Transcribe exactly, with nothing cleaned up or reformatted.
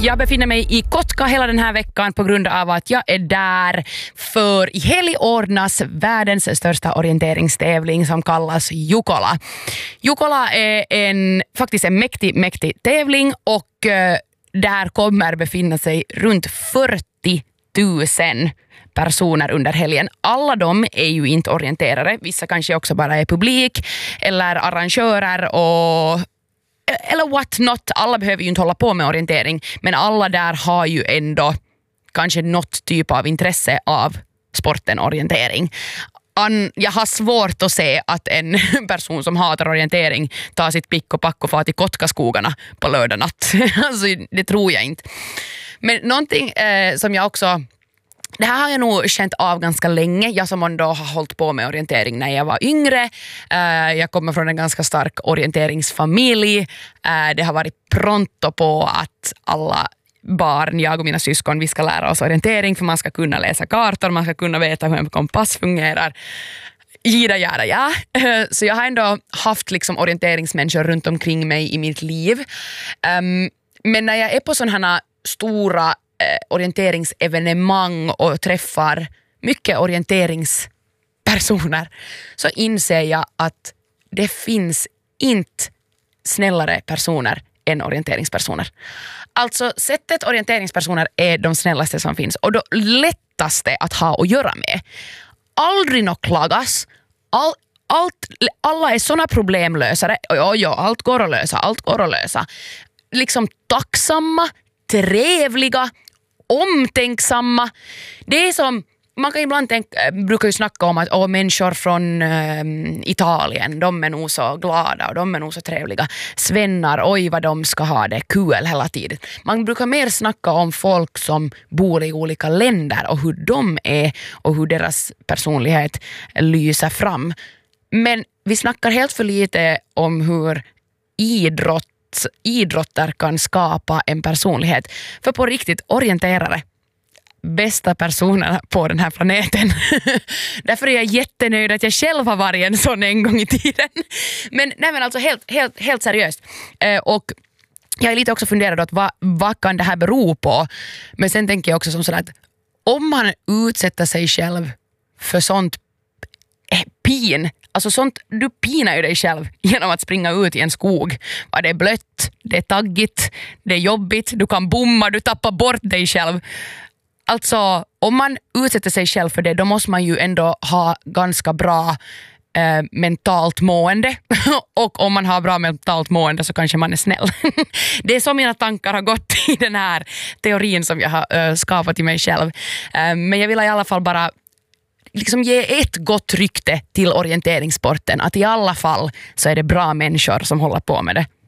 Jag befinner mig i Kotka hela den här veckan på grund av att jag är där för i helg ordnas världens största orienteringstävling som kallas Jukola. Jukola är en, faktiskt en mäktig, mäktig tävling och eh, där kommer befinna sig runt fyrtio tusen personer under helgen. Alla de är ju inte orienterare. Vissa kanske också bara är publik eller arrangörer och eller what not. Alla behöver ju inte hålla på med orientering, men alla där har ju ändå kanske något typ av intresse av sporten orientering. An, jag har svårt att se att en person som hatar orientering tar sitt pick och pack och far till Kotkaskogarna på lördag natt. Alltså, det tror jag inte. Men någonting eh, som jag också... Det här har jag nog känt av ganska länge. Jag som ändå har hållit på med orientering när jag var yngre. Uh, jag kommer från en ganska stark orienteringsfamilj. Uh, det har varit pronto på att alla barn, jag och mina syskon, vi ska lära oss orientering för man ska kunna läsa kartor, man ska kunna veta hur en kompass fungerar. Gida, gida, ja. Uh, så jag har ändå haft liksom orienteringsmänniskor runt omkring mig i mitt liv. Um, men när jag är på sådana här stora orienteringsevenemang och träffar mycket orienteringspersoner så inser jag att det finns inte snällare personer än orienteringspersoner. Alltså sättet orienteringspersoner är de snällaste som finns och det lättaste att ha att göra med. Aldrig något klagas. All, allt, alla är såna problemlösare. Ja, ja, allt går att lösa, allt går att lösa. Liksom tacksamma, trevliga, omtänksamma. Det är som, man kan ibland tänka, brukar ju snacka om att åh, människor från äh, Italien, de är nog så glada och de är nog så trevliga. Svennar, oj vad de ska ha det kul hela tiden. Man brukar mer snacka om folk som bor i olika länder och hur de är och hur deras personlighet lyser fram. Men vi snackar helt för lite om hur idrott idrotter kan skapa en personlighet. För på riktigt, orienterare, bästa personerna på den här planeten. Därför är jag jättenöjd att jag själv har varit en sån en gång i tiden. Men, nej, men alltså helt, helt, helt seriöst. Eh, och jag är lite också funderad åt vad, vad kan det här bero på? Men sen tänker jag också som sådär att om man utsätter sig själv för sånt pin, alltså sånt, du pinar ju dig själv genom att springa ut i en skog. Det är blött, det är taggigt, det är jobbigt, du kan bomma, du tappar bort dig själv. Alltså, om man utsätter sig själv för det, då måste man ju ändå ha ganska bra eh, mentalt mående. Och om man har bra mentalt mående så kanske man är snäll. Det är så mina tankar har gått i den här teorin som jag har eh, skapat i mig själv. Eh, men jag vill i alla fall bara liksom ge ett gott rykte till orienteringssporten, att i alla fall så är det bra människor som håller på med det.